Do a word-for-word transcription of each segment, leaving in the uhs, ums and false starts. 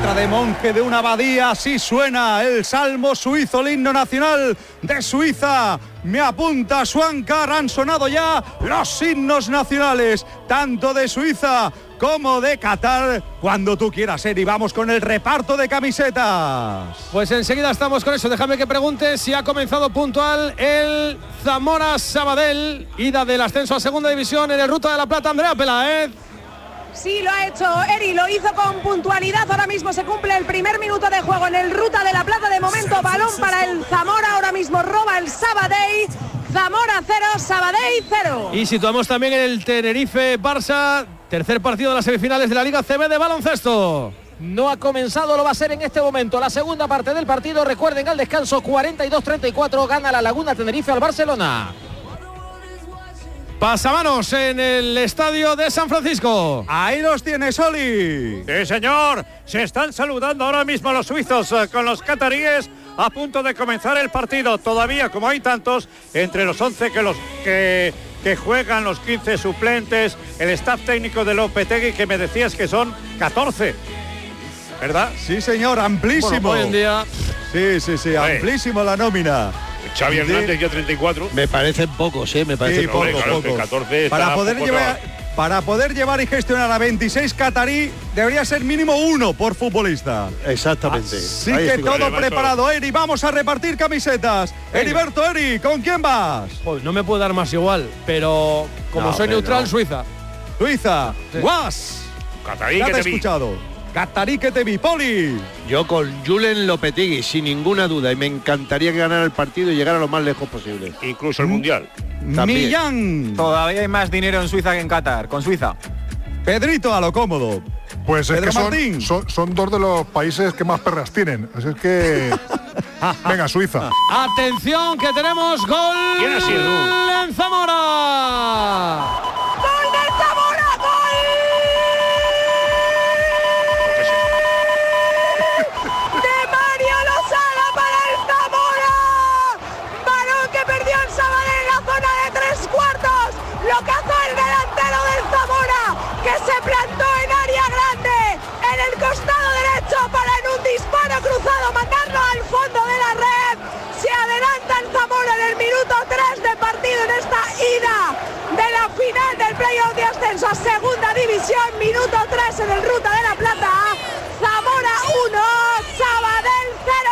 letra de monje de una abadía, así suena el salmo suizo, el himno nacional de Suiza. Me apunta Schwankar, han sonado ya los himnos nacionales, tanto de Suiza como de Qatar, cuando tú quieras, Eri. Vamos con el reparto de camisetas. Pues enseguida estamos con eso. Déjame que pregunte si ha comenzado puntual el Zamora Sabadell, ida del ascenso a segunda división en el Ruta de la Plata. Andrea Peláez. Sí, lo ha hecho Eri, lo hizo con puntualidad. Ahora mismo se cumple el primer minuto de juego en el Ruta de la Plata. De momento, balón para el Zamora. Ahora mismo roba el Sabadell. Zamora cero, Sabadell cero. Y situamos también el Tenerife-Barça, tercer partido de las semifinales de la Liga C B de baloncesto. No ha comenzado, lo va a hacer en este momento. La segunda parte del partido, recuerden, al descanso cuarenta y dos treinta y cuatro, gana la Laguna Tenerife al Barcelona. Pasamanos en el estadio de San Francisco. Ahí los tienes, Oli. Sí, señor. Se están saludando ahora mismo los suizos eh, con los cataríes, a punto de comenzar el partido. Todavía, como hay tantos, entre los once que los que, que juegan, los quince suplentes, el staff técnico de Lopetegui, que me decías que son catorce, ¿verdad? Sí, señor, amplísimo. Bueno, hoy en día. Sí, sí, sí, amplísimo la nómina. Xavi Hernández ya treinta y cuatro. Me parecen pocos, ¿eh? Me parecen sí, pocos. poco, claro, poco. catorce para, poder llevar, para poder llevar y gestionar a veintiséis catarí, debería ser mínimo uno por futbolista. Exactamente. Así Ahí que estoy. todo Vale, preparado, Eri. Vamos a repartir camisetas. Venga. Heriberto, Eri, ¿con quién vas? Pues no me puedo dar más igual, pero como No, soy hombre, neutral, no. Suiza. Suiza, Sí. Guas. Catarí Ya que te he te vi. escuchado. Catarí que te vi, Poli. Yo con Julen Lopetegui, sin ninguna duda, y me encantaría que ganara el partido y llegara lo más lejos posible. Incluso el Mundial. También. Millán. Todavía hay más dinero en Suiza que en Qatar, con Suiza. Pedrito, a lo cómodo. Pues es Pedro que Martín. son, son, son dos de los países que más perras tienen. Así es que. Venga, Suiza. Atención, que tenemos gol. ¿Quién ha sido? En Zamora. ¡Gol del Zamora! ¡Gol! ¡De Mario Lozada para el Zamora! Balón que perdió el Sabadell en la zona de tres cuartos. Lo cazó el delantero del Zamora, que se plantó en área grande, en el costado derecho, para en un disparo cruzado mandarlo al fondo de la red. Se adelanta el Zamora en el minuto tres de partido en esta ida de la final del playoff de ascenso a segunda división. Minuto tres en el Ruta de la Plata. Zamora uno, Sabadell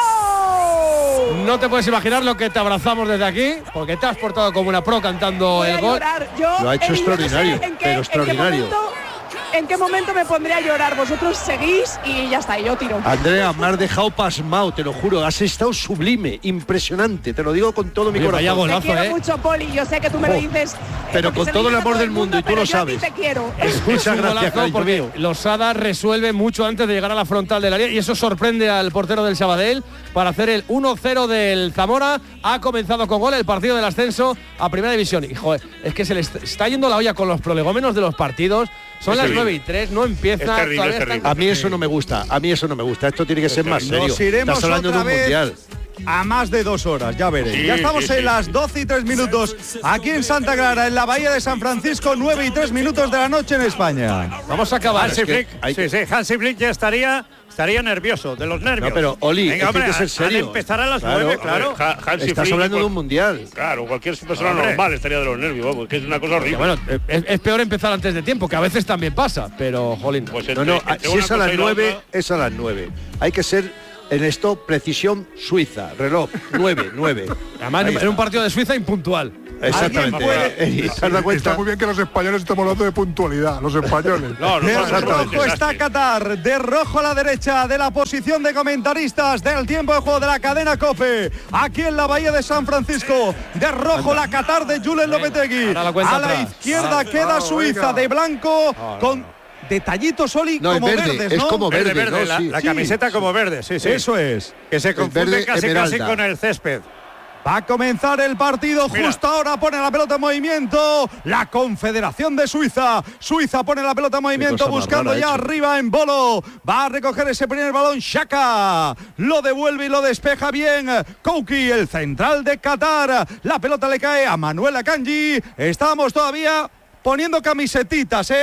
cero. No te puedes imaginar lo que te abrazamos desde aquí, porque te has portado como una pro cantando Voy el a gol. llorar. Yo, Lo ha hecho Eri, no sé extraordinario, en qué- pero en qué extraordinario. momento- ¿En qué momento me pondré a llorar? Vosotros seguís y ya está, y yo tiro. Andrea, me has dejado pasmado, te lo juro. Has estado sublime, impresionante. Te lo digo con todo mi Oye, vaya corazón. Te golazo, quiero ¿eh? mucho, Poli. Yo sé que tú me lo Oh, dices. eh, pero porque con se todo lo el dice amor todo del mundo, y tú pero lo yo a ti sabes. te quiero. Es Muchas un gracias, golazo cariño porque mío. Lozada resuelve mucho antes de llegar a la frontal del área y eso sorprende al portero del Sabadell para hacer el uno cero del Zamora. Ha comenzado con gol el partido del ascenso a Primera División. Y joder, es que se le est- está yendo la olla con los prolegómenos de los partidos. Son Es las terrible. nueve y tres, no empieza. Es terrible, todavía es están- terrible. A mí eso no me gusta, a mí eso no me gusta. Esto tiene que ser más serio. Nos iremos Estás hablando de otra un vez mundial. a más de dos horas, ya veréis. Sí, ya estamos sí, en sí, las sí. doce y tres minutos, aquí en Santa Clara, en la Bahía de San Francisco, nueve y tres minutos de la noche en España. Vamos a acabar. Hansi es que Flick, hay sí, que- sí, Hansi Flick ya estaría, estaría nervioso, de los nervios. No, pero, Oli, Venga, es que hombre, hay que ser han- serio. han de empezar a las Claro, nueve, claro. Hombre, Ha- Hansi Estás Flick, hablando de cual- un mundial. Claro, cualquier persona Hombre. normal estaría de los nervios, vamos, que es una cosa horrible. Bueno, es, es peor empezar antes de tiempo, que a veces también pasa, pero jolín. Pues No, entre- no, entre si una es a cosa las y la nueve, otra- es a las nueve. Hay que ser en esto precisión suiza, reloj, nueve, nueve. Además, Ahí en un está. partido de Suiza impuntual. Exactamente. ¿Alguien puede- Eh, ¿te has dado cuenta? Está muy bien que los españoles estemos hablando de puntualidad, los españoles. No, no, De no, no, no, rojo no, está desastre. Qatar, de rojo a la derecha de la posición de comentaristas del tiempo de juego de la cadena COPE, aquí en la Bahía de San Francisco. De rojo la Qatar de Julen Lopetegui. ahora la cuenta A la atrás. izquierda Ah, queda vamos, Suiza, venga. de blanco con detallitos, Oli, No, es como verde, verdes, es ¿no? como Verde, verde, verde, ¿no? la, Sí. la Sí. camiseta como verde, sí, sí. Eso es. Que se confunde verde casi, casi esmeralda. con el césped. Va a comenzar el partido, Mira. justo ahora pone la pelota en movimiento la Confederación de Suiza. Suiza pone la pelota en movimiento cosa más buscando rara ya ha hecho. arriba en Bolo. Va a recoger ese primer balón Xhaka. Lo devuelve y lo despeja bien Kouki, el central de Qatar. La pelota le cae a Manuel Akanji. Estamos todavía poniendo camisetitas, ¿eh? Que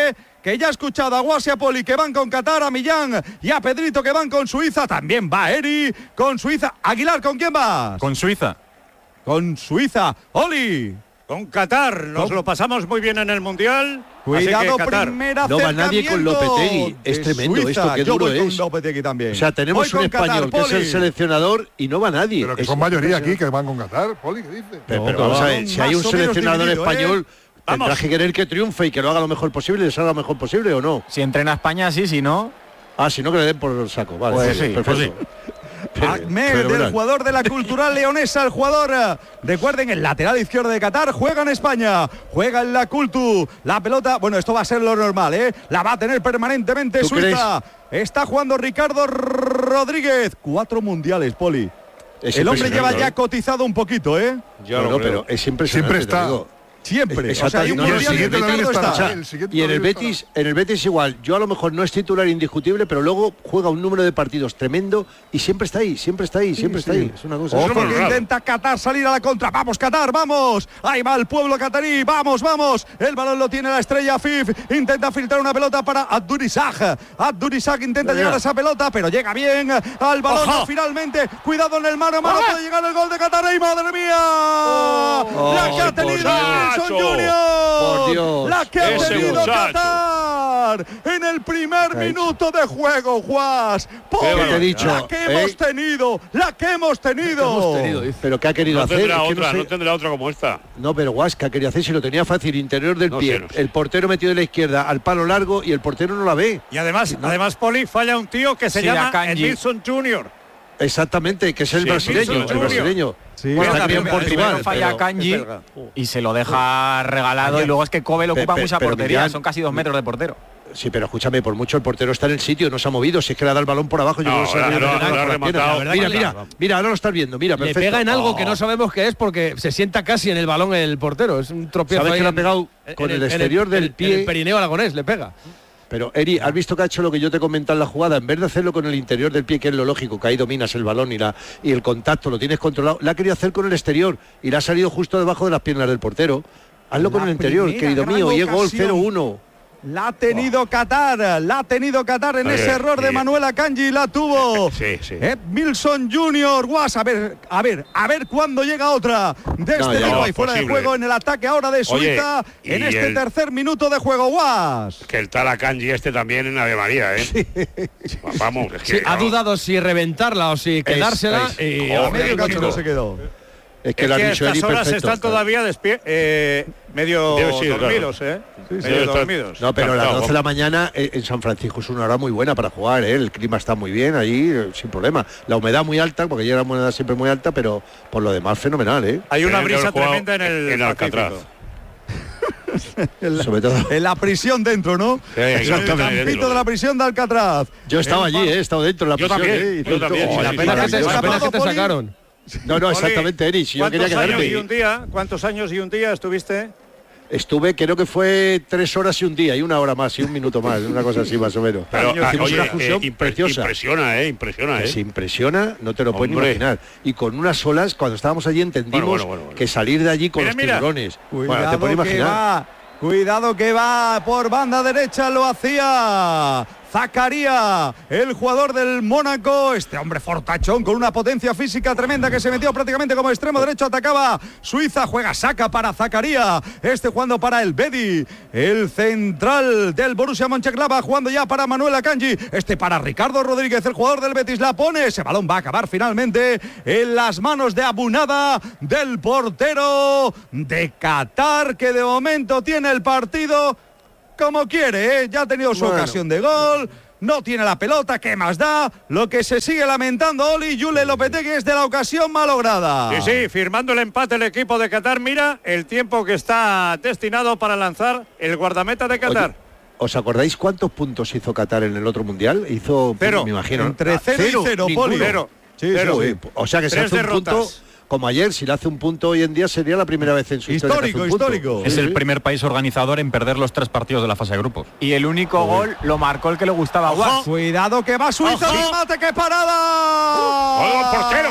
que ya ha escuchado a Guasia Poli que van con Qatar, a Millán y a Pedrito que van con Suiza. También va Eri con Suiza. Aguilar, ¿con quién vas? Con Suiza. Con Suiza. Oli. Con Qatar. Nos con... lo pasamos muy bien en el Mundial. Cuidado, primera no va nadie con Lopetegui. Es tremendo Suiza. esto, qué Yo duro voy es. Con Lopetegui también. O sea, tenemos voy un español Qatar, que es el seleccionador y no va nadie. Pero que es son mayoría aquí que van con Qatar, Poli, ¿qué dice? Pero, pero vamos a ver, si hay un seleccionador dividido, español, ¿eh? Tendrá que querer que triunfe y que lo haga lo mejor posible, le salga lo mejor posible o no. Si entrena a España, sí, si no. Ah, si no, que le den por el saco. Vale, pues sí, sí, perfecto. pues sí. Ahmed, del jugador de la Cultural Leonesa, el jugador, recuerden, el lateral izquierdo de Qatar, juega en España, juega en la Cultu, la pelota, bueno, esto va a ser lo normal, ¿eh? La va a tener permanentemente Suiza, crees? Está jugando Ricardo Rodríguez, cuatro mundiales, Poli. Es el hombre lleva ya cotizado un poquito, ¿eh? Ya no, no, pero es impresionante. Siempre está. Siempre. O sea, hay un no, mundial y el está. está. O sea, el y en el Betis, en el Betis igual. Yo a lo mejor no es titular indiscutible, pero luego juega un número de partidos tremendo y siempre está ahí, siempre está ahí, siempre sí, está sí. ahí. Es una cosa. Ojo que intenta Qatar salir a la contra. Vamos Qatar, vamos. Ahí va el pueblo catarí. Vamos, vamos. El balón lo tiene la estrella F I F. Intenta filtrar una pelota para Abdurizak. Abdurizak intenta Mira. llegar a esa pelota, pero llega bien al balón. No, finalmente, cuidado en el mano a mano. Puede llegar el gol de Qatar. ¡Ay, madre mía! Oh, la que ha tenido Wilson Junior. Por Dios. La que ha Ese tenido muchacho. Qatar en el primer Ay. minuto de juego, Juas. ¿Qué te he dicho? La que ¿Eh? hemos tenido, la que hemos tenido. Hemos tenido pero ¿qué ha querido no hacer? Tendrá es que otra, no, sé. no tendrá otra como esta. No, pero Guas, ¿qué ha querido hacer? Si lo tenía fácil, interior del no pie. sé, no sé. El portero metido de la izquierda al palo largo y el portero no la ve. Y además, no. además Poli, falla un tío que se Sí, llama Akanji. Edmilson Junior Exactamente, que es el Sí, brasileño. sí, El sí, brasileño. Sí. Bueno, Mira, aquí en primero- Portugal. Primero falla pero- Kanji y se lo deja regalado y luego es que Kobe lo Pe- ocupa pe- mucha pero portería, Millán- son casi dos metros de portero. Sí, pero escúchame, por mucho el portero está en el sitio, no se ha movido, si es que le da el balón por abajo. Yo No, creo que se ahora ha lo- ido ahora con lo ha las rematado. piernas. La verdad Mira, que mira, la- mira, ahora lo estás viendo, mira, Le perfecto. pega en algo Oh. que no sabemos qué es porque se sienta casi en el balón el portero. Es un tropiezo. ¿Sabes ahí que le ha en- pegado en con el en exterior del en- pie? en el perineo aragonés le pega. Pero, Eri, ¿has visto que ha hecho lo que yo te he comentado en la jugada? En vez de hacerlo con el interior del pie, que es lo lógico, que ahí dominas el balón y, la, y el contacto lo tienes controlado, la ha querido hacer con el exterior y le ha salido justo debajo de las piernas del portero. Hazlo con La el interior, primera querido gran mío, y es gol ocasión. cero uno. La ha tenido Qatar, la ha tenido Qatar en Oye, ese error de sí. Manuel Akanji, la tuvo. Sí, sí. Edmilson Junior, Guas, a ver, a ver, a ver cuándo llega otra de No, este ya lado no, y fuera de posible. juego en el ataque ahora de Suiza, Oye, y en este el- tercer minuto de juego, Guas. Que el tal Akanji este también en Ave María, ¿eh? Vamos, es que. Sí, ha no. dudado si reventarla o si quedársela es. y Joder, a medio Medio camino. camino se quedó. Es que Es lo ha que a dicho estas Eri horas perfecto. están todavía despie eh, medio Debe ser, dormidos, ¿eh? medio Debe estar- dormidos. No, pero a las Claro, doce de la mañana eh, en San Francisco es una hora muy buena para jugar, ¿eh? El clima está muy bien allí, eh, sin problema. La humedad muy alta, porque llega la humedad siempre muy alta, pero por lo demás fenomenal, ¿eh? Hay una Tenían que brisa haber jugado tremenda en el en Alcatraz. Pacífico. Sobre todo. En la prisión dentro, ¿no? Sí, En el exactamente, campito dentro. de la prisión de Alcatraz. Yo estaba allí, ¿eh? He estado dentro de la Yo prisión, también, ¿eh? Y yo todo- también, oh, sí, la sí, pena La que que te, se- la pena que te Poli. sacaron. No, no, Oli, exactamente, Eri. Si yo quería ¿Cuántos años y quedarme. un día? ¿Cuántos años y un día estuviste? Estuve, creo que fue tres horas y un día, y una hora más, y un minuto más, una cosa así más o menos. Pero, Hicimos ah, oye, una fusión eh, impre- preciosa. impresiona, ¿eh? Impresiona, ¿eh? Se impresiona, no te lo puedes ni Hombre. imaginar. Y con unas olas, cuando estábamos allí entendimos Bueno, bueno, bueno, bueno. que salir de allí con Mira, los mira. tiburones. Bueno, Cuidado te puedes que imaginar. va, cuidado que va por banda derecha, lo hacía Zakaria, el jugador del Mónaco, este hombre fortachón con una potencia física tremenda que se metió prácticamente como extremo derecho, atacaba Suiza, juega saca para Zakaria, este jugando para el Bedi, el central del Borussia Mönchengladbach, jugando ya para Manuel Akanji, este para Ricardo Rodríguez, el jugador del Betis, la pone, ese balón va a acabar finalmente en las manos de Abunada, del portero de Qatar, que de momento tiene el partido como quiere, ¿eh? Ya ha tenido su Bueno. ocasión de gol, no tiene la pelota, ¿qué más da? Lo que se sigue lamentando Oli Jule Lopetegui es de la ocasión malograda. Sí, sí, firmando el empate el equipo de Qatar. Mira el tiempo que está destinado para lanzar el guardameta de Qatar. Oye, ¿os acordáis cuántos puntos hizo Qatar en el otro mundial? Hizo, Cero. me imagino. Entre Ah, cero y cero, ninguno. Poli. Cero. Sí, Cero. sí, Uy, o sea que se Tres hace un derrotas. punto como ayer, si le hace un punto hoy en día sería la primera vez en su historia que hace Histórico, un punto. histórico. Es Sí, el sí. primer país organizador en perder los tres partidos de la fase de grupos. Y el único gol lo marcó el que le gustaba a Guas. Cuidado que va Suiza, Ojo. remate, qué parada. ¡Gol, portero!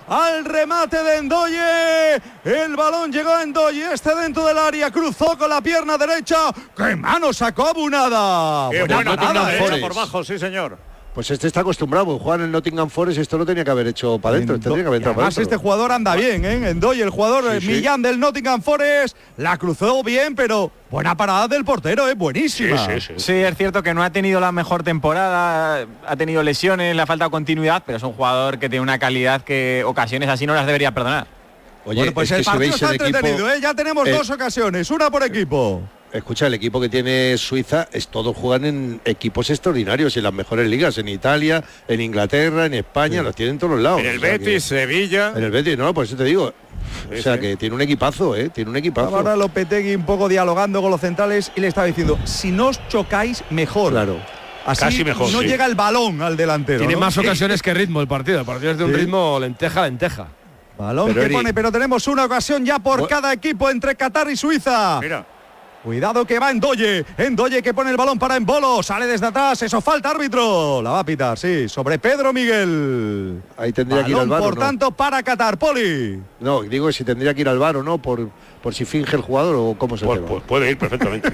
al remate de Ndoye. El balón llegó a Ndoye, este dentro del área, cruzó con la pierna derecha. ¡Qué mano sacó Abunada! Qué buena nada, derecha eh. por bajo, sí señor. Pues este está acostumbrado, jugar en el Nottingham Forest, esto lo tenía que haber hecho para adentro, tendría que haber entrado para Además, adentro. este jugador anda bien, ¿eh? Ndoye, el jugador Sí, eh, sí. Millán del Nottingham Forest, la cruzó bien, pero buena parada del portero, es ¿eh? buenísima. Sí, sí, sí. Sí, es cierto que no ha tenido la mejor temporada, ha tenido lesiones, le ha faltado continuidad, pero es un jugador que tiene una calidad que ocasiones así no las debería perdonar. Oye, Bueno, pues es el que si partido veis está el equipo, entretenido, ¿eh? Ya tenemos eh, dos ocasiones, una por equipo. Escucha, el equipo que tiene Suiza, es todos juegan en equipos extraordinarios, en las mejores ligas, en Italia, en Inglaterra, en España, sí. Los tienen en todos los lados. En el o sea Betis, que, Sevilla. En el Betis, no, por eso te digo. Sí, o sea sí. que tiene un equipazo, ¿eh? Tiene un equipazo. Ahora Lopetegui un poco dialogando con los centrales y le estaba diciendo, si no os chocáis, mejor. Claro. Así Casi mejor, no sí. llega el balón al delantero. Tiene ¿no? más ocasiones que ritmo el partido. El partido es de un Sí. ritmo lenteja, lenteja. Balón Pero que Eri- pone, pero tenemos una ocasión ya por Bu- cada equipo entre Qatar y Suiza. Mira. Cuidado que va Ndoye, Ndoye que pone el balón para Embolo, sale desde atrás, eso falta árbitro, la va a pitar, sí, sobre Pedro Miguel. Ahí tendría que ir al Balón, V A R, por ¿o no? tanto, para Qatar, Poli. No, digo si tendría que ir al V A R o no, por, por si finge el jugador o cómo se Pues, tema. pues puede ir perfectamente.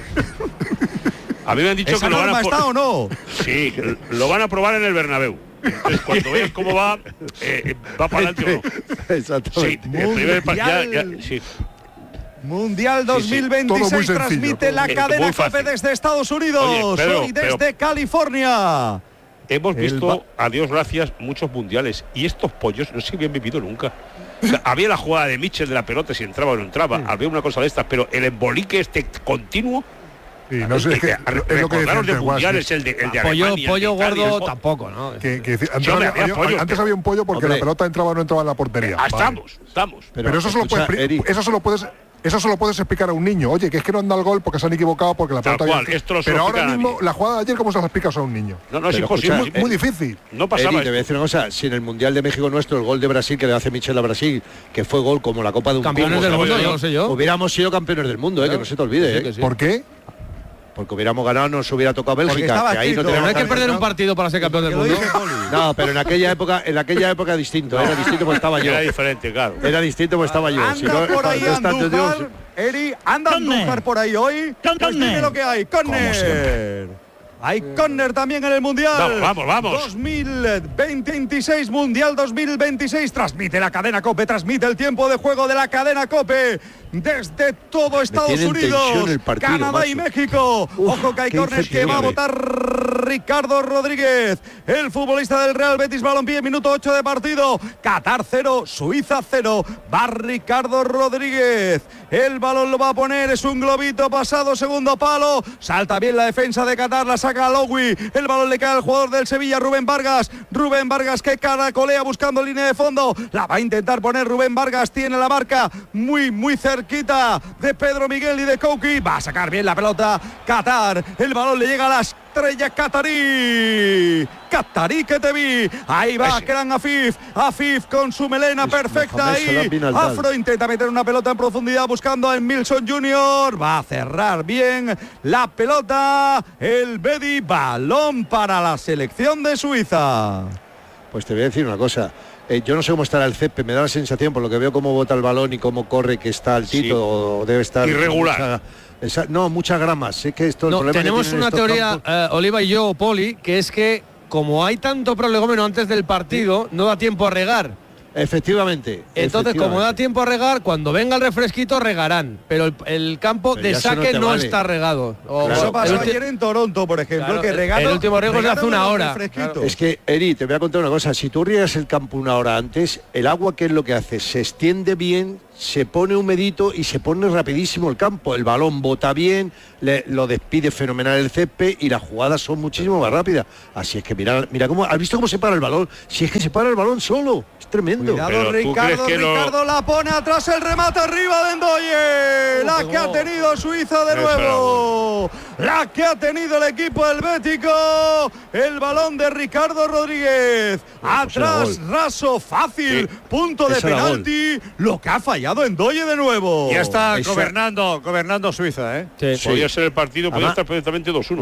A mí me han dicho ¿Esa que lo van norma a po- está o no? Sí, lo van a probar en el Bernabéu. Entonces, cuando veas cómo va, eh, va para adelante o no. Sí, Exactamente. el primer pa- ya, ya, Mundial. sí. Mundial Sí, sí. dos mil veintiséis Todo muy sencillo, transmite todo la muy- cadena muy COPE fácil. desde Estados Unidos, Oye, Pedro, hoy desde pero- California. Hemos El visto, ba- a Dios gracias, muchos mundiales y estos pollos no se habían vivido nunca. O sea, había la jugada de Mitchell de la pelota, si entraba o no entraba, había una cosa de estas, pero el embolique este continuo. Y no sé, es que, que- es lo que decía recordaros de antes, Guas, mundiales, que- el de, el de Pollo, Alemania, pollo el de Italia, gordo el- tampoco, ¿no? que- que antes, Sí, hombre, había, había había- pollo, antes pero- había un pollo porque Hombre. la pelota entraba o no entraba en la portería. Ah, Vale. estamos, estamos. Pero, eso, se lo escucha, puedes, Eri, eso se lo puedes eso se lo puedes explicar a un niño. Oye, que es que no anda el gol porque se han equivocado porque la Tal pelota cual, había- esto lo se Pero lo ahora explican a mismo mí. la jugada de ayer cómo se la explicas a un niño. No, no, es Pero imposible. escucha, Sí, Muy difícil. no pasaba Eri, te voy a esto. decir una cosa, si en el Mundial de México nuestro, el gol de Brasil que le hace Michel a Brasil, que fue gol como la Copa de un Campeones cubo, del ¿sabes? mundo, yo lo sé yo. Hubiéramos sido campeones del mundo, eh, que no se te olvide, Sí, eh. que sí. ¿Por qué? Porque hubiéramos ganado, nos hubiera tocado Bélgica, estaba que ahí escrito. no Pero no teníamos hay que perder un ¿no? partido para ser campeón del Que lo mundo. dice Poli. No, pero en aquella época, en aquella época distinto, era distinto porque estaba yo. Era diferente, claro. Era distinto porque estaba yo. Anda Si no, por ahí no está- Andújar, Eri, anda Andújar por ahí hoy. Pues dime lo que hay, córner. Hay córner también en el Mundial. Vamos, vamos, vamos. dos mil veintiséis, Mundial dos mil veintiséis. Transmite la cadena COPE, transmite el tiempo de juego de la cadena COPE desde todo Estados tiene en Unidos, tensión el partido, Canadá y macho. México. Uf, Ojo que hay qué córner que va a incertidumbre. votar Ricardo Rodríguez, el futbolista del Real Betis Balompié, minuto ocho de partido. Qatar cero, Suiza cero. Va Ricardo Rodríguez. El balón lo va a poner, es un globito pasado, segundo palo. Salta bien la defensa de Qatar, la saca Lowy. El balón le cae al jugador del Sevilla, Rubén Vargas. Rubén Vargas que caracolea buscando línea de fondo. La va a intentar poner Rubén Vargas, tiene la marca muy, muy cerquita de Pedro Miguel y de Kouki. Va a sacar bien la pelota Qatar. El balón le llega a las estrella Qatarí. Qatarí que te vi. Ahí va, gran Afif. Afif con su melena perfecta Mohamed Salah ahí. bin Al-Dal. Afro intenta meter una pelota en profundidad buscando a Milson junior Va a cerrar bien la pelota. El Bedi, balón para la selección de Suiza. Pues te voy a decir una cosa. Eh, yo no sé cómo estará el césped, me da la sensación, por lo que veo cómo bota el balón y cómo corre, que está altito, Sí. o debe estar Irregular. mucha- esa- no, muchas gramas. Es que esto, el No, problema que tenemos tienen una estos teoría, campos- eh, Oliva y yo, Poli, que es que como hay tanto prolegómeno antes del partido, no da tiempo a regar. Efectivamente. Entonces, como da efectivamente. tiempo a regar, cuando venga el refresquito regarán, pero el, el campo Pero de ya eso no saque te no, vale. está regado. O- Claro, Eso el pasó ulti- ayer en Toronto, por ejemplo, Claro, que el- regaron, el último riego es de hace regaron una el hora, refresquito. claro. Es que, Eri, te voy a contar una cosa. Si tú riegas el campo una hora antes, el agua, ¿qué es lo que hace? Se extiende bien, se pone humedito y se pone rapidísimo el campo. El balón bota bien, le- lo despide fenomenal el césped y las jugadas son muchísimo más rápidas. Así es que mira, mira cómo, ¿has visto cómo se para el balón? Si es que se para el balón solo, es tremendo. Cuidado, Pero tú Ricardo, crees que lo- Ricardo la pone atrás, el remate arriba de Ndoye. La que ha tenido Suiza de Eso nuevo. La que ha tenido el equipo helvético. El balón de Ricardo Rodríguez. Pues era Atrás, gol. raso, fácil. Sí. Punto de Eso era gol. penalti. Lo que ha fallado Ndoye de nuevo. Ya está Esa- gobernando, gobernando Suiza, ¿eh? Sí. Sí. Podría ser el partido, podría Además- estar perfectamente dos uno. Me, ¿eh?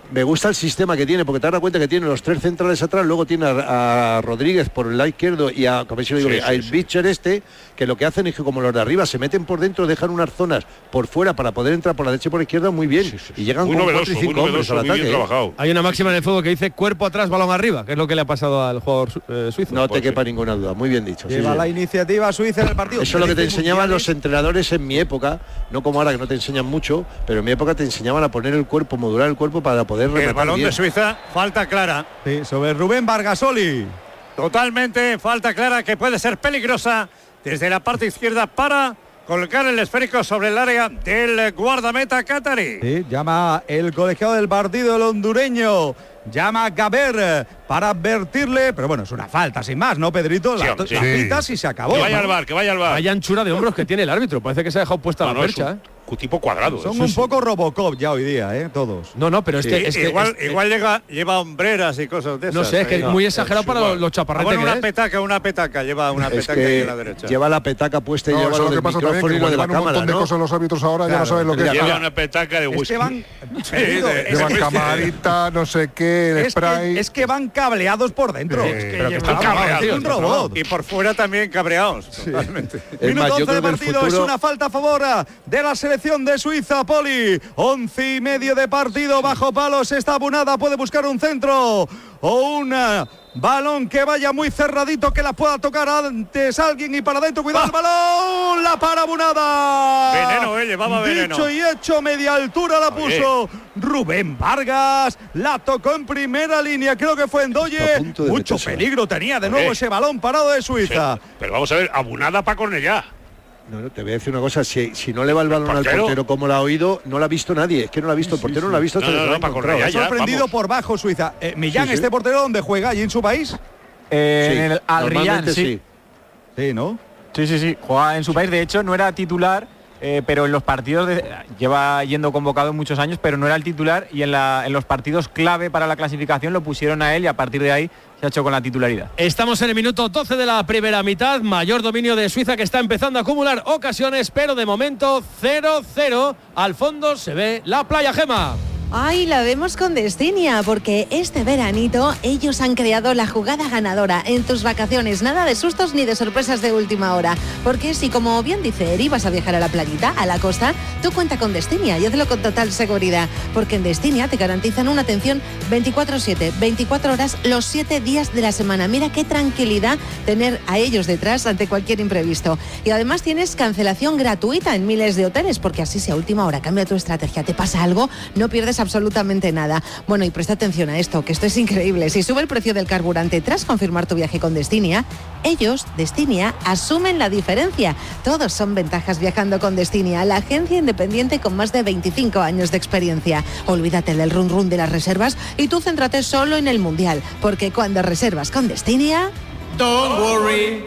Me gusta el sistema que tiene, porque te das cuenta que tiene los tres centrales atrás, luego tiene a, a Rodríguez por el lado izquierdo y a, como si lo digo, sí, sí, al sí. Bicher este, que lo que hacen es que como los de arriba se meten por dentro, dejan unas zonas por fuera para poder entrar por la derecha y por la izquierda muy bien. Sí, sí, sí. Y llegan muy con novedoso, cuatro y cinco hombres al ataque. ¿eh? Hay una máxima en el fútbol que dice cuerpo atrás, balón arriba, que es lo que le ha pasado al jugador eh, suizo. No pues te quepa sí. ninguna duda, muy bien dicho. Lleva sí, la sí. iniciativa suiza en el partido. Eso es lo que te enseñaban los entrenadores en mi época, no como ahora que no te enseñan mucho, pero en mi época te enseñaban a poner el cuerpo, modular el cuerpo para poder rematar. El balón bien. de Suiza, falta clara. Sí, sobre Rubén Vargasoli. Totalmente, falta clara que puede ser peligrosa desde la parte izquierda para colocar el esférico sobre el área del guardameta catarí. Sí, llama el colegiado del partido, el hondureño. Llama a Gaber para advertirle, pero bueno, es una falta sin más, ¿no, Pedrito? Sí, la, sí. la pitas y se acabó. Que vaya ¿no? al bar, que vaya al bar. Vaya anchura de hombros que tiene el árbitro, parece que se ha dejado puesta no, la no, percha, ¿eh? Tipo cuadrado. Son eso un sí. poco Robocop ya hoy día, ¿eh? Todos. No, no, pero es Sí, que... Es que igual es, igual llega, lleva hombreras y cosas de esas. No sé, es que ¿eh? es muy exagerado para los, los chaparretes. Ah, bueno, que una es. petaca, una petaca, lleva una Es petaca que ahí a la derecha. lleva la petaca puesta y No, lleva eso lo es lo del que pasa también, micrófono que y lo como de la llevan un cámara, montón de ¿no? cosas los árbitros ahora, Claro, ya no saben lo que es. Lleva una petaca de whisky. Es que van... Pedrito, es, Llevan que- camarita, no sé qué, el es, spray. que, es que van cableados por dentro. Sí, es que pero que llevan- están cabreados, es un tío, robot. Y por fuera también cabreados. Totalmente. Es Minuto más, yo once creo de que el partido, futuro... es una falta a favor de la selección de Suiza, Poli. Once y medio de partido, bajo palos, está Abunada, puede buscar un centro o un uh, balón que vaya muy cerradito, que la pueda tocar antes alguien y para adentro, cuidado el balón, la para Abunada. Veneno, eh, llevaba veneno. Dicho y hecho, media altura la puso Rubén Vargas, la tocó en primera línea, creo que fue en Doye. A punto de Mucho meterse. peligro tenía de nuevo Oye. ese balón parado de Suiza. Sí, pero vamos a ver, Abunada para Cornellá. No, no, te voy a decir una cosa, si, si no le va el balón al portero? portero como la ha oído, no la ha visto nadie, es que no la ha visto, el portero no la ha visto hasta No, que no, se la ha no, para encontrado. correr Ha ya, sorprendido vamos. por bajo Suiza. Eh, Millán, Sí, sí. ¿este portero dónde juega? ¿Allí en su país? Eh, Sí, en el Al Riyad, normalmente sí. sí. Sí, ¿no? Sí, sí, sí. Juega en su país. De hecho, no era titular, eh, pero en los partidos de- lleva yendo convocado muchos años, pero no era el titular y en, la, en los partidos clave para la clasificación lo pusieron a él y a partir de ahí se ha hecho con la titularidad. Estamos en el minuto doce de la primera mitad, mayor dominio de Suiza que está empezando a acumular ocasiones, pero de momento cero cero. Al fondo se ve la playa Gema. Ay, la vemos con Destinia, porque este veranito ellos han creado la jugada ganadora en tus vacaciones. Nada de sustos ni de sorpresas de última hora. Porque si, como bien dice Eri, vas a viajar a la playita, a la costa, tú cuenta con Destinia y hazlo con total seguridad. Porque en Destinia te garantizan una atención veinticuatro siete, veinticuatro horas, los siete días de la semana. Mira qué tranquilidad tener a ellos detrás ante cualquier imprevisto. Y además tienes cancelación gratuita en miles de hoteles, porque así si a última hora cambia tu estrategia, te pasa algo, no pierdes absolutamente nada. Bueno, y presta atención a esto, que esto es increíble. Si sube el precio del carburante tras confirmar tu viaje con Destinia, ellos, Destinia, asumen la diferencia. Todos son ventajas viajando con Destinia, la agencia independiente con más de veinticinco años de experiencia. Olvídate del run run de las reservas y tú céntrate solo en el Mundial, porque cuando reservas con Destinia... Don't worry,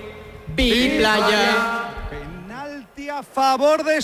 be playa. Penalti a favor de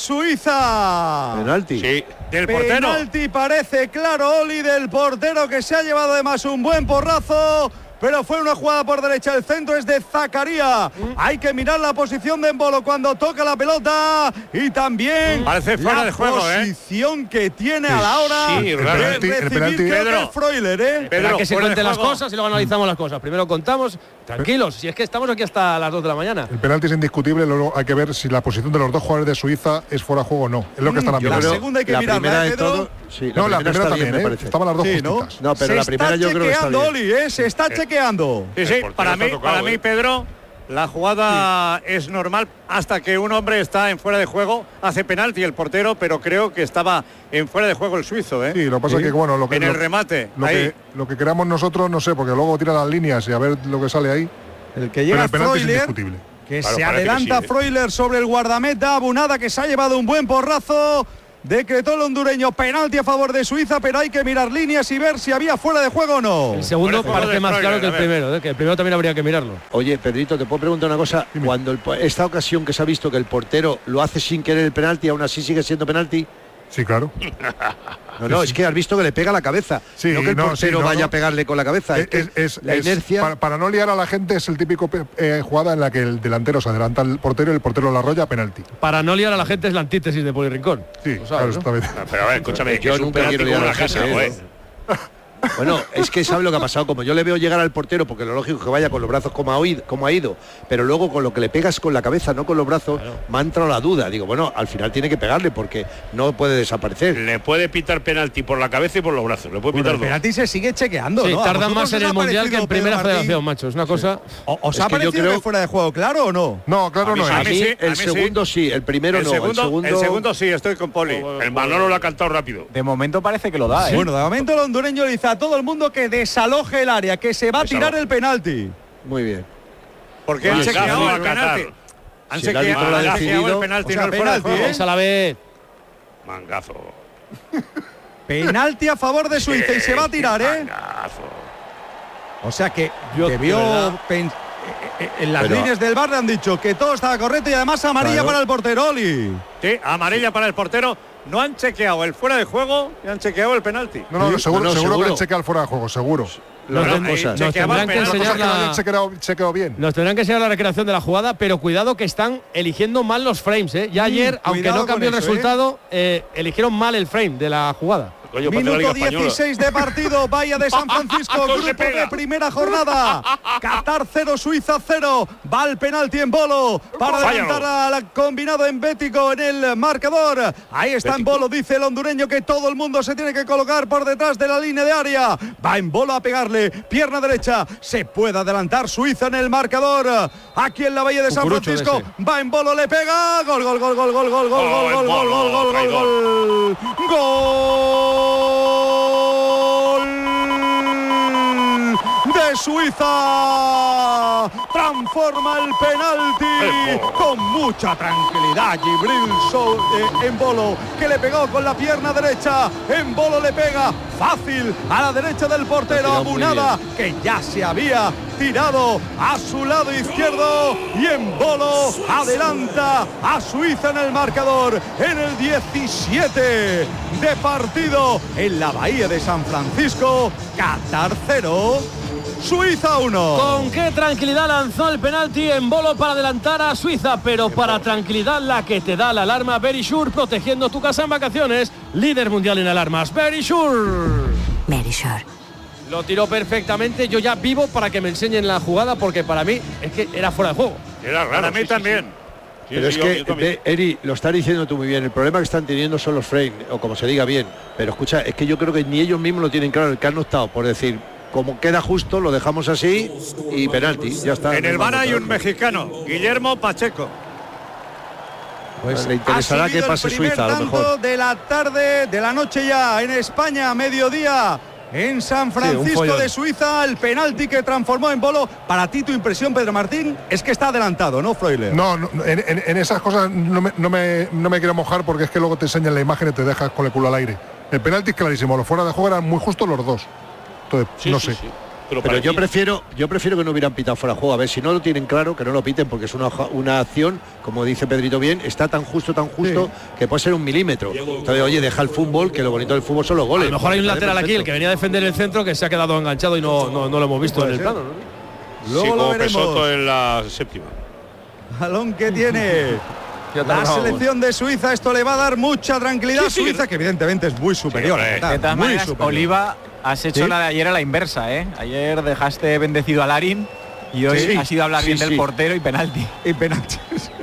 Suiza. Penalti. Sí. Del portero. Penalti parece claro, Oli, del portero, que se ha llevado además un buen porrazo. Pero fue una jugada por derecha, el centro es de Zakaria. Hay que mirar la posición de Embolo cuando toca la pelota y también Parece fuera la de juego, ¿eh? posición que tiene a la hora Sí, de raro. El penalti- el recibir, penalti- creo que Pedro. es Freuler, ¿eh? Espera Pedro, que se fuera de cuenten las juego. cosas y luego analizamos las cosas. Primero contamos, tranquilos, si es que estamos aquí hasta las dos de la mañana. El penalti es indiscutible, luego hay que ver si la posición de los dos jugadores de Suiza es fuera de juego o no. Es lo que están Mm, Yo la mirando. creo- segunda hay que la mirarla, primera ¿eh, de Pedro? todo, sí, No, la primera está también, bien, me ¿eh? parece. Estaban las dos Sí, ¿no? justitas. No, pero se la primera está yo creo que está chequeando, bien. Oli, ¿eh? Se está chequeando. Sí, sí, El portero para está mí, tocado, para mí, ¿eh? Pedro, la jugada es normal hasta que un hombre está en fuera de juego, hace penalti el portero, pero creo que estaba en fuera de juego el suizo, ¿eh? Sí, lo que pasa es que, bueno, lo que, en el lo- remate, lo, ahí. que, lo que queramos nosotros, no sé, porque luego tiran las líneas y a ver lo que sale ahí. El que Pero llega el penalti es Freuler, indiscutible. que Claro, se parece que adelanta sí, ¿eh? Freuler sobre el guardameta. Abunada, que se ha llevado un buen porrazo. Decretó el hondureño penalti a favor de Suiza, pero hay que mirar líneas y ver si había fuera de juego o no. El segundo Fuera de juego parece de más Freuler, claro que el a ver. primero, ¿eh? Que el primero también habría que mirarlo. Oye, Pedrito, te puedo preguntar una cosa. Dime. Cuando el po- esta ocasión que se ha visto que el portero lo hace sin querer el penalti, aún así sigue siendo penalti. Sí, claro. No, no, es que has visto que le pega la cabeza. Sí, no que el no, portero sí, no, vaya no. a pegarle con la cabeza. Es, es- es- la es- inercia. para, para no liar a la gente, es el típico pe- eh, jugada en la que el delantero se adelanta al portero y el portero la arrolla, penalti. Para no liar a la gente es la antítesis de Poli Rincón. Sí, Lo sabes, claro, ¿no? exactamente. Pero a ver, escúchame, que Yo es un nunca penalti quiero ir como a una la casa, gente, joder. ¿eh? Bueno, es que sabe lo que ha pasado. Como yo le veo llegar al portero, porque lo lógico es que vaya con los brazos como ha, oído, como ha ido, pero luego con lo que le pegas con la cabeza, no con los brazos, claro. Me ha entrado la duda. Digo, bueno, al final tiene que pegarle porque no puede desaparecer. Le puede pitar penalti por la cabeza y por los brazos. Le puede bueno, pitar el penalti se sigue chequeando, sí, ¿no? Tardan más en el Mundial que en Primera Martín? Federación, macho. Es una cosa... Sí. ¿O, ¿Os es ha que parecido creo... que fuera de juego, claro o no? No, claro no es. A mí, sí, el a mí segundo sí. sí, el primero el no. Segundo, el segundo... el segundo sí, estoy con Poli. El Manolo lo ha cantado rápido. De momento parece que lo da, ¿eh? Bueno, de momento el hondureño le dice a todo el mundo que desaloje el área, que se va a tirar el penalti. Muy bien. Porque han chequeado el penalti. Han Si el árbitro lo ha decidido, el penalti, o sea, no el fuera de penalti, juego. ¿eh? Esa la vez. Mangazo. Penalti a favor de Suiza y se va a tirar, ¿eh? Mangazo. O sea que Yo, debió... de verdad. pen- En las Pero- líneas del bar le han dicho que todo estaba correcto y además amarilla Claro. para el portero, Oli. Sí, amarilla para el portero. No han chequeado el fuera de juego y han chequeado el penalti. No, no, Sí, seguro, no, no, seguro, que seguro. han chequeado el fuera de juego, seguro. Las Nos dos ten- cosas. nos chequeaba tendrán que el Otra cosa enseñar es que lo hayan la... chequeado, chequeado bien. Nos tendrán que enseñar la recreación de la jugada, pero cuidado que están eligiendo mal los frames, ¿eh? Ya Mm, ayer, aunque cuidado no cambió con el eso, resultado, eh, eligieron mal el frame de la jugada. Coño, para la Liga Minuto Española. dieciséis de partido, Bahía de San Francisco, No se grupo pega. de primera jornada. Qatar cero, Suiza cero. Va el penalti en Bolo para Fállalo. adelantar al combinado en Bético en el marcador. Ahí está en Bético. Bolo, dice el hondureño que todo el mundo se tiene que colocar por detrás de la línea de área. Va en Bolo a pegarle, pierna derecha. Se puede adelantar Suiza en el marcador. Aquí en la Bahía de San Cucurucho de Francisco. Va en Bolo, le pega. Gol, gol, gol, gol, gol, gol, gol, Oh, gol, en gol, gol, Bolo, gol, gol, traidor. gol. Gol de Suiza. Transforma el penalti con mucha tranquilidad. Gibril Sou, eh, en Bolo, que le pegó con la pierna derecha. En Bolo le pega fácil a la derecha del portero Ha tirado muy Abunada, que ya se había tirado a su lado izquierdo. Y en Bolo adelanta a Suiza en el marcador en el diecisiete de partido en la Bahía de San Francisco. Qatar cero, Suiza uno. Con qué tranquilidad lanzó el penalti en Bolo para adelantar a Suiza, pero para tranquilidad la que te da la alarma Verisure, protegiendo tu casa en vacaciones. Líder mundial en alarmas, Verisure. Verisure. Lo tiró perfectamente, yo ya vivo para que me enseñen la jugada, porque para mí es que era fuera de juego. Era raro. Para mí sí, sí, también. sí. Sí, Pero sí, es yo- que, yo también. ve, Eri, lo estás diciendo tú muy bien. El problema que están teniendo son los frames, o como se diga bien. Pero escucha, es que yo creo que ni ellos mismos lo tienen claro. El que han optado por decir, como queda justo, lo dejamos así y penalti. Ya está. En no el vamos bar hay a- un mexicano, Guillermo Pacheco. Pues le interesará Ha que subido pase el primer Suiza, a lo tanto mejor. de la tarde, de la noche ya en España, mediodía. En San Francisco follón. de Suiza, el penalti que transformó en Bolo. Para ti, tu impresión, Pedro Martín, es que está adelantado, ¿no, Freuler? No, no, en, en- en esas cosas no me, no, me, no me quiero mojar porque es que luego te enseñan la imagen y te dejas con el culo al aire. El penalti es clarísimo, los fuera de juego eran muy justos los dos. Entonces, Sí, no sí, sé. sí. Pero, Pero para yo mí- prefiero, yo prefiero que no hubieran pitado fuera de juego. A ver, si no lo tienen claro, que no lo piten, porque es una, hoja- una acción, como dice Pedrito bien, está tan justo, tan justo, que puede ser un milímetro. Entonces, oye, deja el fútbol, que lo bonito del fútbol son los A goles. lo mejor hay un Vale, lateral aquí, el que perfecto. venía a defender el centro, que se ha quedado enganchado y no, no, no lo hemos visto en el plano, ¿no? Luego sí, lo como veremos. Pesoto en la séptima. Balón que tiene Ya la tardamos. selección de Suiza. Esto le va a dar mucha tranquilidad a Sí, sí. Suiza, que evidentemente es muy superior. hombre. ¿verdad? De todas Muy maneras, superior. Oliva, has hecho ¿Sí? la de ayer a la inversa, ¿eh? Ayer dejaste bendecido a Larín y hoy Sí, has ido a hablar sí, bien sí. del portero y penalti. Y penalti.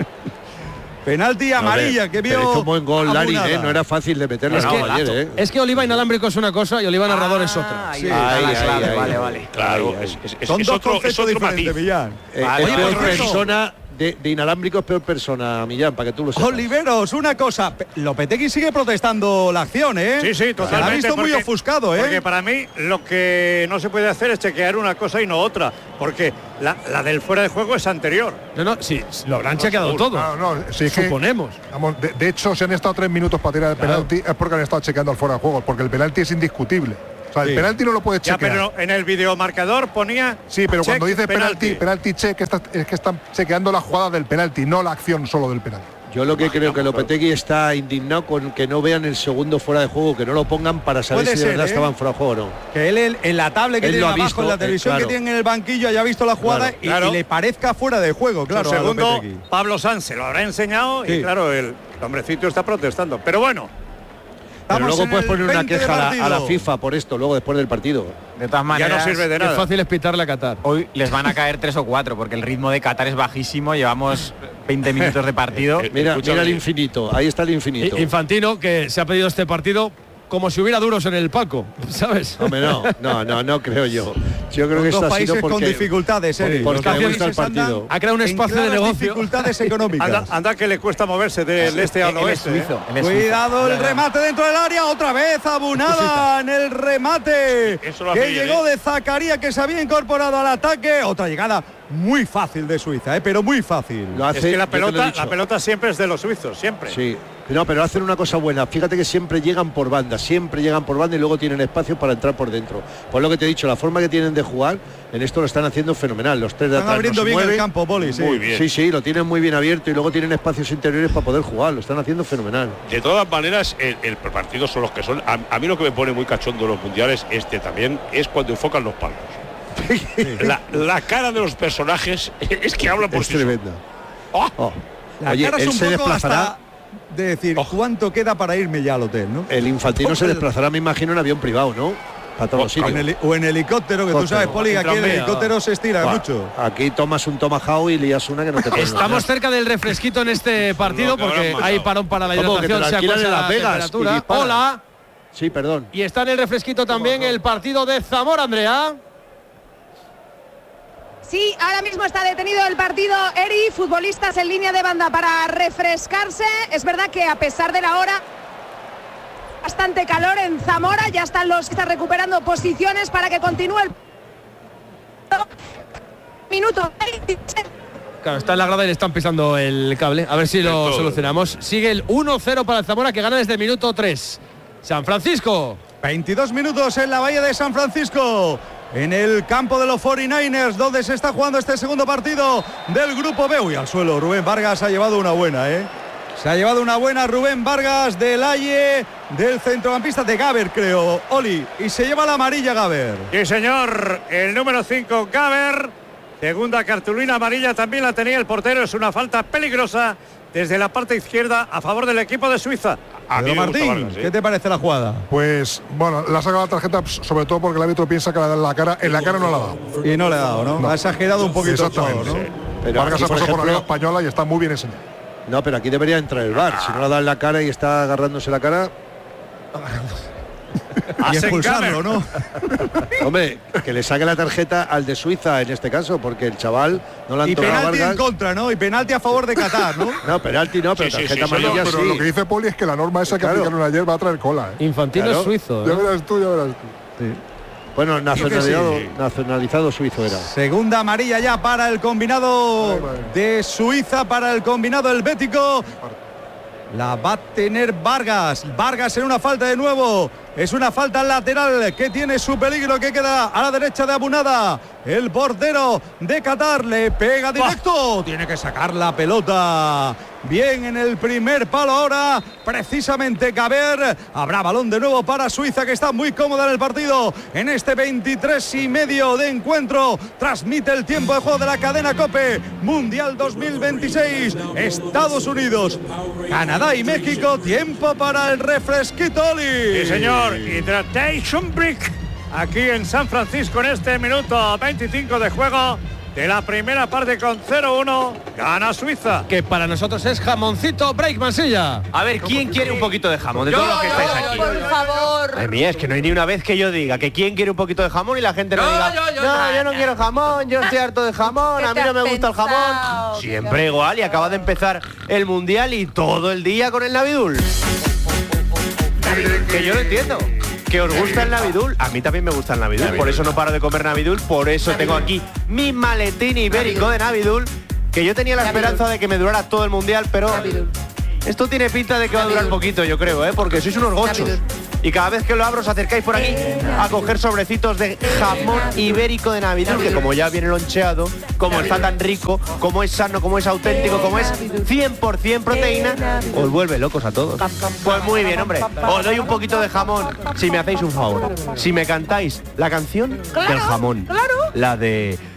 Penalti amarilla que vio. Pero hizo un buen gol, Larin, Abunada. ¿eh? No era fácil de meterlo. Es no, que- ayer, ¿eh? Es que Oliva inalámbrico es una cosa y Oliva narrador es otra. Ah, Sí. ahí está la Ahí, ahí, clave, ahí, vale, ahí. vale. Claro, es, es- es- Son es dos otro, es conceptos otro diferentes, matiz. Millán. Eh, Vale, es oye, peor por cierto- persona, de, de inalámbrico es peor persona, Millán, para que tú lo sepas. Oliveros, una cosa. Pe- Lopetegui sigue protestando la acción, ¿eh? Sí, sí, Se la totalmente. ha visto muy porque- ofuscado, ¿eh? Porque para mí lo que no se puede hacer es chequear una cosa y no otra. Porque la, la del fuera de juego es anterior. No, no, sí, lo habrán chequeado todo. No, no, sí, es que- Suponemos. Vamos, de, de hecho, si han estado tres minutos para tirar el penalti, es porque han estado chequeando el fuera de juego, porque el penalti es indiscutible. O sea, Sí. el penalti no lo puedes Ya, chequear. pero en el videomarcador ponía. Sí, pero cuando check dice penalti, penalti check, está- es que están chequeando la jugada del penalti, no la acción solo del penalti. Yo lo que creo que Lopetegui está indignado con que no vean el segundo fuera de juego, que no lo pongan para saber Puede si de ser, verdad ¿eh? estaban fuera de juego o no. Que él en, en la tablet que Él tiene lo ha abajo, visto, en la eh, televisión claro. que tiene en el banquillo, haya visto la jugada Claro, y, claro. y le parezca fuera de juego, claro. Su a segundo, Lopetegui. Pablo Sanz se lo habrá enseñado Sí. y claro, el hombrecito está protestando. Pero bueno, Pero luego en puedes el poner una veinte de queja a la, a la partido. FIFA por esto, luego después del partido. De todas maneras, ya no sirve de Qué nada. fácil es pitarle a Qatar. Hoy les van a caer tres o cuatro, porque el ritmo de Qatar es bajísimo. Llevamos veinte minutos de partido. Mira, Escúchame. mira el infinito, ahí está el infinito. I- Infantino, que se ha pedido este partido como si hubiera duros en el palco, ¿sabes? Hombre, no, no, no, no creo yo. Yo creo que Dos esto ha países sido porque... con dificultades, Eri. porque Los le dos gusta el países andan partido. Ha creado un en espacio de claras negocio. dificultades económicas. Anda, anda que le cuesta moverse del este al Él es oeste. suizo, ¿eh? él es suizo. Cuidado el Ya, ya. remate dentro del área, otra vez Abunada en el remate Eso lo hace que bien, llegó ¿eh? de Zakaria, que se había incorporado al ataque. Otra llegada muy fácil de Suiza, ¿eh? pero muy fácil. Lo hace, Es que la yo te lo he pelota, dicho. la pelota siempre es de los suizos, siempre. Sí, no, pero hacen una cosa buena. Fíjate que siempre llegan por banda, siempre llegan por banda y luego tienen espacio para entrar por dentro. Pues lo que te he dicho, la forma que tienen de jugar, en esto lo están haciendo fenomenal. Los tres de Están atrás abriendo no se bien el mueven. campo, Poli, sí. Muy bien. Sí, sí, lo tienen muy bien abierto y luego tienen espacios interiores para poder jugar. Lo están haciendo fenomenal. De todas maneras, el, el partido son los que son. A, a mí lo que me pone muy cachondo en los mundiales, este también, es cuando enfocan los palcos. La, la cara de los personajes es que hablan por Es sí solos. tremenda. ¡Oh! Oh. La Oye, cara es él un se poco desplazará. hasta de decir, Ojo. ¿cuánto queda para irme ya al hotel, no? El Infantino se Ojo, desplazará, me imagino, en avión privado, ¿no? A todos los O en, sitios. heli- o en helicóptero, que tú Helicóptero. sabes, Poli, que aquí el Tranvía. helicóptero se estira Buah, mucho. Aquí tomas un tomahawk y lías una que no te puedes Estamos imaginar. cerca del refresquito en este partido No, que porque habrán hay matado. parón para la ¿Cómo? ¿Que te hidratación, lo sea alquilan cual en sea Las la Vegas y temperatura. disparan? Hola. Sí, perdón. Y está en el refresquito también el partido de Zamora, Andrea. Sí, ahora mismo está detenido el partido. Eri, futbolistas en línea de banda para refrescarse. Es verdad que a pesar de la hora, bastante calor en Zamora. Ya están los que están recuperando posiciones para que continúe el minuto. Claro, está en la grada y le están pisando el cable. A ver si lo Todo. solucionamos. Sigue el uno cero para el Zamora, que gana desde el minuto tres. San Francisco. veintidós minutos en la Bahía de San Francisco, en el campo de los cuarenta y nueve ers, donde se está jugando este segundo partido del Grupo B. Uy, al suelo, Rubén Vargas ha llevado una buena, ¿eh? Se ha llevado una buena Rubén Vargas del Aye, del centrocampista de Gaber, creo, Oli. Y se lleva la amarilla Gaber. Sí, señor. El número cinco, Gaber. Segunda cartulina amarilla también la tenía el portero. Es una falta peligrosa desde la parte izquierda a favor del equipo de Suiza. A mí Pedro me gusta Martín, Vargas, ¿eh? ¿qué te parece la jugada? Pues bueno, le ha sacado la tarjeta sobre todo porque el árbitro piensa que le da en la cara. En la cara no la ha dado. Y no le ha dado, ¿no? No. Ha exagerado un poquito el Exactamente. jugador, ¿no? Pero Vargas aquí, ha por pasado por la Liga ejemplo, Española y está muy bien enseñado. no, pero aquí debería entrar el V A R. Si no la da en la cara y está agarrándose la cara, Y Hacen expulsarlo, Gaber. ¿no? hombre, que le saque la tarjeta al de Suiza en este caso, porque el chaval no le han Y tocado a penalti en Vargas. contra, ¿no? Y penalti a favor de Qatar, ¿no? No, penalti no, pero Sí, sí, tarjeta sí, sí, amarilla Pero sí. lo que dice Poli es que la norma esa que Claro. aplicaron ayer va a traer cola. ¿eh? Infantino Claro. es suizo. Ya ¿eh? verás tú, ya verás tú. Bueno, nacionalizado, sí. nacionalizado suizo era. Segunda amarilla ya para el combinado de Suiza, para el combinado helvético. La va a tener Vargas. Vargas en una falta de nuevo. Es una falta lateral que tiene su peligro, que queda a la derecha de Abunada. El portero de Qatar le pega directo. Tiene que sacar la pelota. Bien en el primer palo ahora. Precisamente Gaber. Habrá balón de nuevo para Suiza, que está muy cómoda en el partido. En este veintitrés y medio de encuentro. Transmite el tiempo de juego de la cadena COPE. Mundial dos mil veintiséis. Estados Unidos, Canadá y México. Tiempo para el refresquito, Oli. Sí, señor. Hydration Break. Aquí en San Francisco en este minuto veinticinco de juego de la primera parte con cero uno. Gana Suiza. Que para nosotros es jamoncito break Mansilla. A ver, ¿quién quiere un poquito de jamón? De todos los que estáis aquí. Por favor. Madre mía, es que no hay ni una vez que yo diga que quién quiere un poquito de jamón y la gente no, Yo, diga yo, yo, no, no, yo no no. quiero jamón, yo estoy harto de jamón, ¿Qué a mí te no me has gusta el pensado? jamón. Siempre igual, y acaba de empezar el Mundial y todo el día con el Navidul. Que yo lo entiendo. Que os gusta el Navidul, a mí también me gusta el Navidul, por eso no paro de comer Navidul, por eso tengo aquí mi maletín ibérico de Navidul, que yo tenía la esperanza de que me durara todo el Mundial, pero esto tiene pinta de que va a durar poquito, yo creo, ¿eh? Porque sois unos gochos. Y cada vez que lo abro os acercáis por aquí a coger sobrecitos de jamón ibérico de Navidul, que como ya viene loncheado, como está tan rico, como es sano, como es auténtico, como es cien por cien proteína, os vuelve locos a todos. Pues muy bien, hombre. Os doy un poquito de jamón si me hacéis un favor. Si me cantáis la canción del jamón. La de